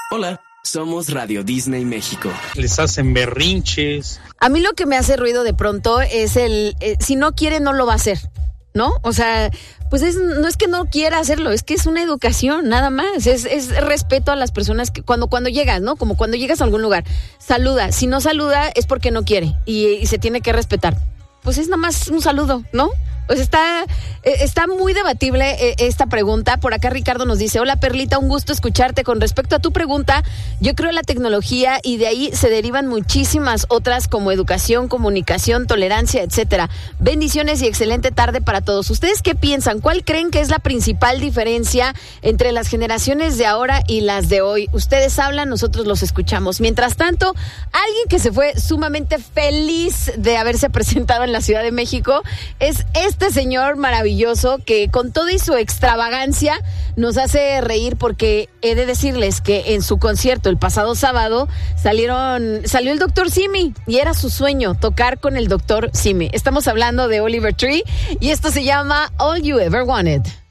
Hola, somos Radio Disney México. Les hacen berrinches. A mí lo que me hace ruido de pronto es si no quiere, no lo va a hacer, ¿no? O sea, pues no es que no quiera hacerlo, es que es una educación, nada más. Es respeto a las personas que cuando llegas, ¿no? Como cuando llegas a algún lugar, saluda. Si no saluda es porque no quiere y se tiene que respetar. Pues es nada más un saludo, ¿no? Pues está muy debatible esta pregunta. Por acá Ricardo nos dice: hola Perlita, un gusto escucharte. Con respecto a tu pregunta, yo creo en la tecnología y de ahí se derivan muchísimas otras como educación, comunicación, tolerancia, etcétera. Bendiciones y excelente tarde para todos. ¿Ustedes qué piensan? ¿Cuál creen que es la principal diferencia entre las generaciones de ahora y las de hoy? Ustedes hablan, nosotros los escuchamos. Mientras tanto, alguien que se fue sumamente feliz de haberse presentado en la Ciudad de México es este señor maravilloso que con toda y su extravagancia nos hace reír, porque he de decirles que en su concierto el pasado sábado salió el Dr. Simi y era su sueño tocar con el Dr. Simi. Estamos hablando de Oliver Tree y esto se llama All You Ever Wanted.